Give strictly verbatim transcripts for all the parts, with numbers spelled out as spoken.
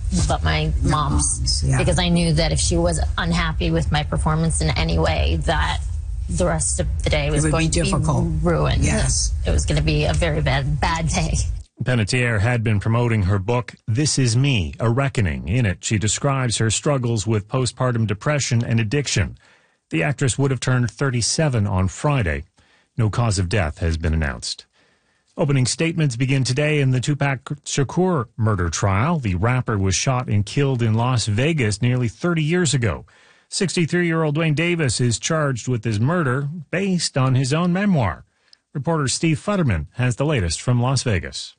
but my mom's, yeah. because I knew that if she was unhappy with my performance in any way, that the rest of the day was going to be ruined. Yes. It was going to be a very bad, bad day. Panettiere had been promoting her book, This Is Me, A Reckoning. In it, she describes her struggles with postpartum depression and addiction. The actress would have turned thirty-seven on Friday. No cause of death has been announced. Opening statements begin today in the Tupac Shakur murder trial. The rapper was shot and killed in Las Vegas nearly thirty years ago. sixty-three-year-old Duane Davis is charged with his murder based on his own memoir. Reporter Steve Futterman has the latest from Las Vegas.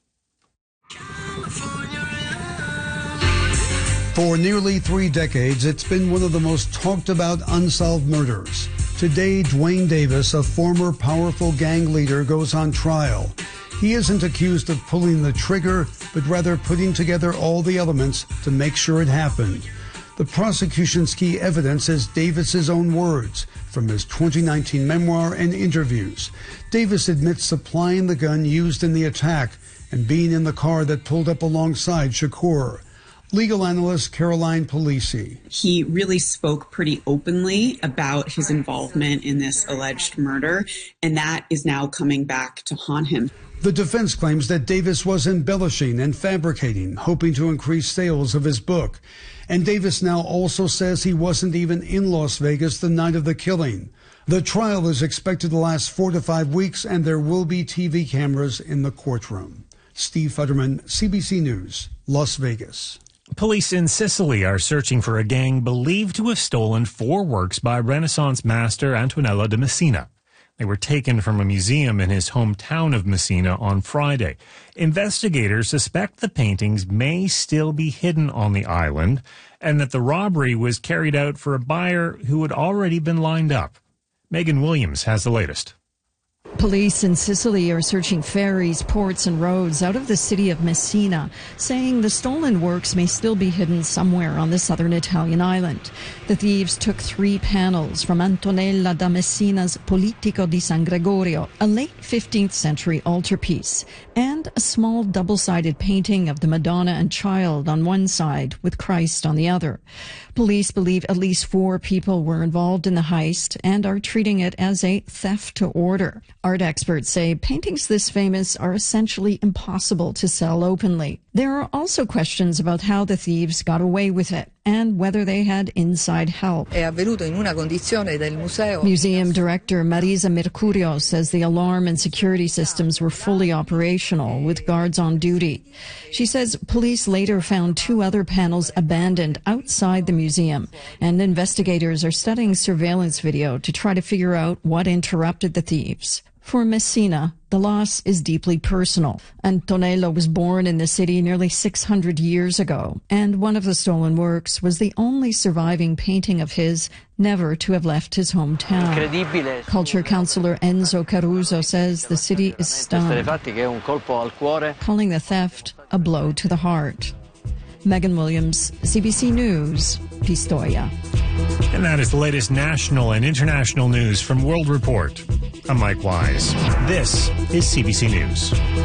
For nearly three decades, it's been one of the most talked about unsolved murders. Today, Duane Davis, a former powerful gang leader, goes on trial. He isn't accused of pulling the trigger, but rather putting together all the elements to make sure it happened. The prosecution's key evidence is Davis's own words from his twenty nineteen memoir and interviews. Davis admits supplying the gun used in the attack and being in the car that pulled up alongside Shakur. Legal analyst Caroline Polisi. He really spoke pretty openly about his involvement in this alleged murder, and that is now coming back to haunt him. The defense claims that Davis was embellishing and fabricating, hoping to increase sales of his book. And Davis now also says he wasn't even in Las Vegas the night of the killing. The trial is expected to last four to five weeks, and there will be T V cameras in the courtroom. Steve Futterman, C B C News, Las Vegas. Police in Sicily are searching for a gang believed to have stolen four works by Renaissance master Antonello da Messina. They were taken from a museum in his hometown of Messina on Friday. Investigators suspect the paintings may still be hidden on the island and that the robbery was carried out for a buyer who had already been lined up. Megan Williams has the latest. Police in Sicily are searching ferries, ports, and roads out of the city of Messina, saying the stolen works may still be hidden somewhere on the southern Italian island. The thieves took three panels from Antonella da Messina's Politico di San Gregorio, a late fifteenth century altarpiece, and a small double-sided painting of the Madonna and Child on one side with Christ on the other. Police believe at least four people were involved in the heist and are treating it as a theft to order. Art experts say paintings this famous are essentially impossible to sell openly. There are also questions about how the thieves got away with it and whether they had inside help. Museum director Marisa Mercurio says the alarm and security systems were fully operational with guards on duty. She says police later found two other panels abandoned outside the museum, and investigators are studying surveillance video to try to figure out what interrupted the thieves. For Messina, the loss is deeply personal. Antonello was born in the city nearly six hundred years ago, and one of the stolen works was the only surviving painting of his never to have left his hometown. Culture councillor Enzo Caruso says the city is stunned, calling the theft a blow to the heart. Megan Williams, C B C News, Pistoia. And that is the latest national and international news from World Report. I'm Mike Wise. This is C B C News.